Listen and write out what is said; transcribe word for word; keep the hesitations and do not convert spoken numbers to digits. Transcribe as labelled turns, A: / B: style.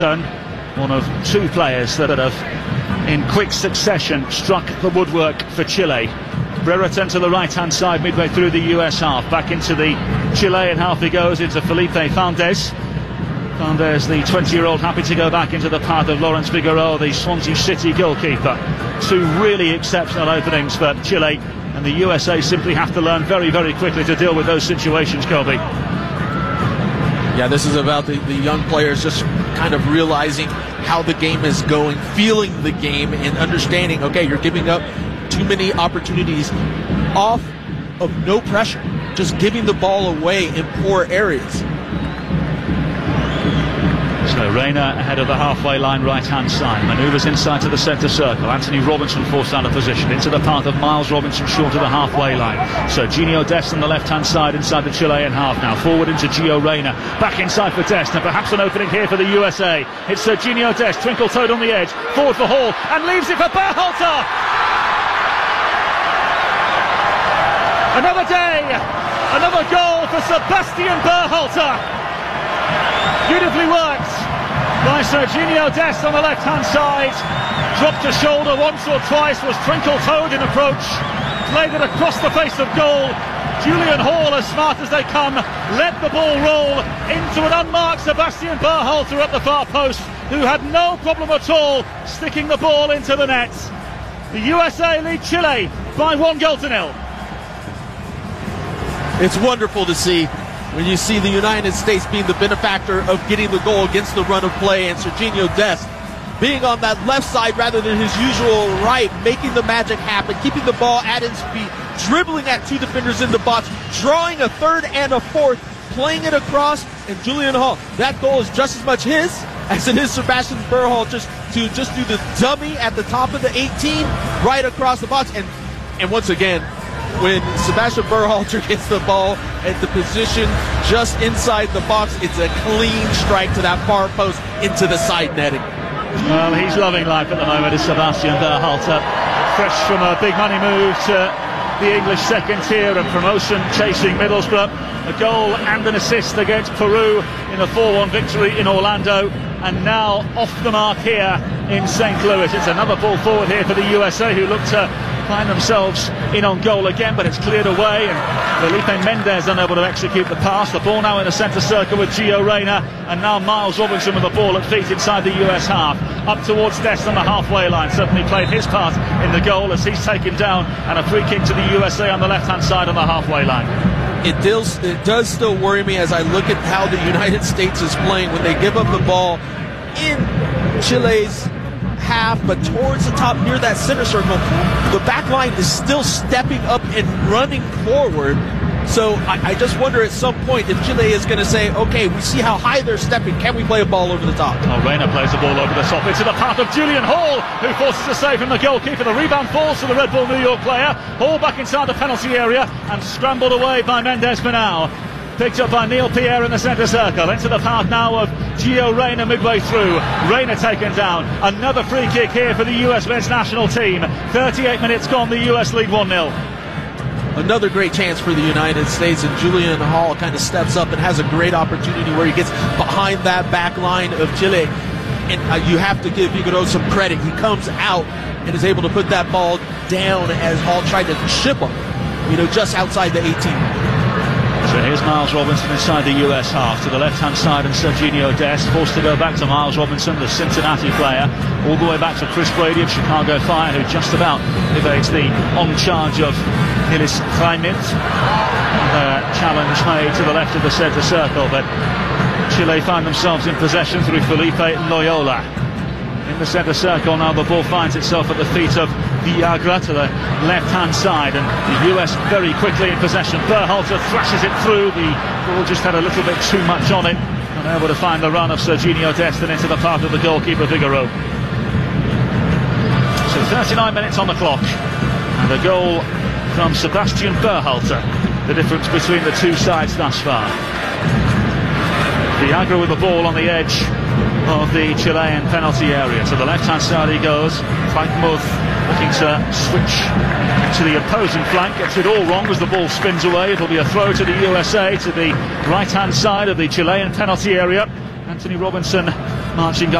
A: One of two players that have, in quick succession, struck the woodwork for Chile. Brereton to the right-hand side midway through the U S half. Back into the Chilean half he goes, into Felipe Fandez. Fandez, the twenty-year-old, happy to go back into the path of Lawrence Figueroa, the Swansea City goalkeeper. Two really exceptional openings for Chile, and the U S A simply have to learn very, very quickly to deal with those situations, Colby.
B: Yeah, this is about the, the young players just kind of realizing how the game is going, feeling the game, and understanding, okay, you're giving up too many opportunities off of no pressure, just giving the ball away in poor areas.
A: So Reina ahead of the halfway line, right-hand side, manoeuvres inside to the centre circle. Anthony Robinson forced out of position into the path of Miles Robinson, short of the halfway line. Serginho Dest on the left-hand side inside the Chilean half now. Forward into Gio Reyna, back inside for Dest, and perhaps an opening here for the U S A. It's Serginho Dest, twinkle-toed on the edge, forward for Hall, and leaves it for Berhalter! Another day, another goal for Sebastian Berhalter. Beautifully worked by Serginho Dest on the left-hand side. Dropped a shoulder once or twice, was twinkle-toed in approach, played it across the face of goal. Julian Hall, as smart as they come, let the ball roll into an unmarked Sebastian Berhalter at the far post, who had no problem at all sticking the ball into the net. The U S A lead Chile by one goal to nil.
B: It's wonderful to see when you see the United States being the benefactor of getting the goal against the run of play, and Serginho Dest being on that left side rather than his usual right, making the magic happen, keeping the ball at his feet, dribbling at two defenders in the box, drawing a third and a fourth, playing it across, and Julian Hall. That goal is just as much his as it is Sebastian Berhalter just to just do the dummy at the top of the eighteen, right across the box, and and once again, when Sebastian Berhalter gets the ball at the position just inside the box, it's a clean strike to that far post into the side netting.
A: Well, he's loving life at the moment, is Sebastian Berhalter. Fresh from a big money move to the English second tier and promotion chasing Middlesbrough. A goal and an assist against Peru in a four one victory in Orlando, and now off the mark here in Saint Louis. It's another ball forward here for the U S A, who look to find themselves in on goal again, but it's cleared away, and Felipe Mendez unable to execute the pass. The ball now in the centre circle with Gio Reyna, and now Miles Robinson with the ball at feet inside the U S half, up towards Dest on the halfway line. Certainly played his part in the goal as he's taken down, and a free kick to the U S A on the left-hand side on the halfway line.
B: It does, it does still worry me as I look at how the United States is playing when they give up the ball in Chile's half, but towards the top near that center circle, the back line is still stepping up and running forward. So I, I just wonder at some point if Chile is going to say, okay, we see how high they're stepping, can we play a ball over the top?
A: Oh, Reyna plays the ball over the top into the path of Julian Hall, who forces a save from the goalkeeper. The rebound falls to the Red Bull New York player. Hall back inside the penalty area and scrambled away by Mendes Pinal. Picked up by Neil Pierre in the centre circle. Into the path now of Gio Reyna midway through. Reyna taken down. Another free kick here for the U S men's national team. thirty-eight minutes gone, the U S lead one nil.
B: Another great chance for the United States, and Julian Hall kind of steps up and has a great opportunity where he gets behind that back line of Chile. And uh, you have to give Figueroa some credit. He comes out and is able to put that ball down as Hall tried to chip him, you know, just outside the eighteen.
A: So here's Miles Robinson inside the U S half to the left-hand side, and Serginho Dest forced to go back to Miles Robinson, the Cincinnati player, all the way back to Chris Brady of Chicago Fire, who just about evades the on charge of Hillis Raimit. Uh, challenge made to the left of the centre circle, but Chile find themselves in possession through Felipe Loyola. In the centre circle now, the ball finds itself at the feet of Villagra to the left-hand side, and the U S very quickly in possession. Berhalter thrashes it through. The ball just had a little bit too much on it, unable to find the run of Serginho Dest and into the path of the goalkeeper Figueroa. So thirty-nine minutes on the clock, and a goal from Sebastian Berhalter, the difference between the two sides thus far. Villagra with the ball on the edge of the Chilean penalty area. To the left-hand side he goes. Frank Muth looking to switch to the opposing flank, gets it all wrong as the ball spins away. It'll be a throw to the U S A to the right-hand side of the Chilean penalty area. Anthony Robinson marching up